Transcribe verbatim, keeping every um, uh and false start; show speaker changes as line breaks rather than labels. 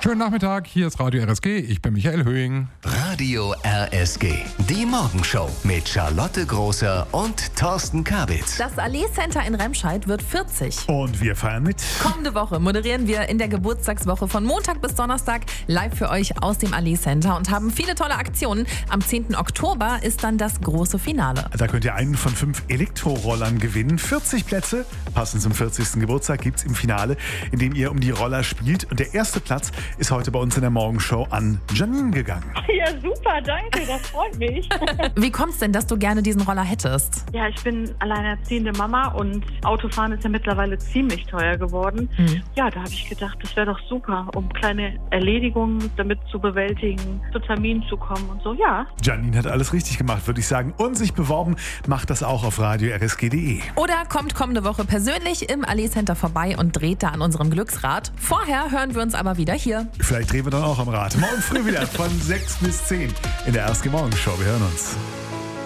Schönen Nachmittag, hier ist Radio R S G, ich bin Michael Höhing.
Radio R S G, die Morgenshow mit Charlotte Großer und Thorsten Kabitz.
Das Allee Center in Remscheid wird vierzig.
Und wir feiern mit.
Kommende Woche moderieren wir in der Geburtstagswoche von Montag bis Donnerstag live für euch aus dem Allee Center und haben viele tolle Aktionen. Am zehnten Oktober ist dann das große Finale.
Da könnt ihr einen von fünf Elektrorollern gewinnen. vierzig Plätze, passend zum vierzigsten Geburtstag, gibt's im Finale, in dem ihr um die Roller spielt. Und der erste Platz ist heute bei uns in der Morgenshow an Janine gegangen.
Ja, super, danke, das freut mich.
Wie kommt's denn, dass du gerne diesen Roller hättest?
Ja, ich bin alleinerziehende Mama und Autofahren ist ja mittlerweile ziemlich teuer geworden. Mhm. Ja, da habe ich gedacht, das wäre doch super, um kleine Erledigungen damit zu bewältigen, zu Terminen zu kommen und so, ja.
Janine hat alles richtig gemacht, würde ich sagen. Und sich beworben, macht das auch auf radio r s g punkt d e.
Oder kommt kommende Woche persönlich im Allee Center vorbei und dreht da an unserem Glücksrad. Vorher hören wir uns aber wieder hier.
Vielleicht drehen wir dann auch am Rad. Morgen früh wieder von sechs bis zehn in der R S G Morgenshow. Wir hören uns.